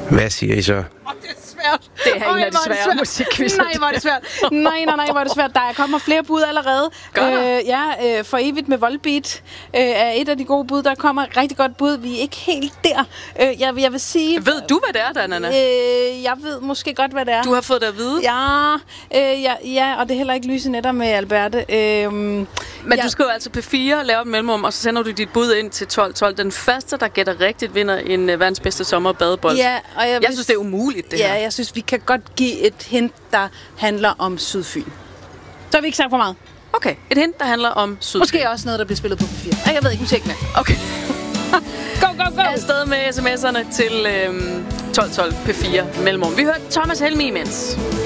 Hvad siger I så? Det er svært. Det er en af de svære musikquizzer. Nej, hvor er det svært. Nej, hvor er det svært. Der kommer flere bud allerede. For evigt med Volbeat er et af de gode bud. Der kommer et rigtig godt bud. Vi er ikke helt der. Jeg vil sige... Ved du, hvad det er, Danana? Jeg ved måske godt, hvad det er. Du har fået det at vide? Ja, og det er heller ikke lyse netter med Alberte. Men du skriver altså P4, laver et mellemrum, og så sender du dit bud ind til 12.12. Den første, der gætter rigtigt, vinder en verdens bedste sommerbadebold. Ja, og jeg synes, det er umuligt, det her. Ja, jeg synes, vi kan godt give et hint, der handler om Sydfyn. Så har vi ikke sagt for meget. Okay, et hint, der handler om Sydfyn. Måske også noget, der bliver spillet på P4. Jeg ved ikke, musik med. Okay. Go! Afsted med sms'erne til 12.12 P4 mellemrum. Vi hørte Thomas Helmig imens.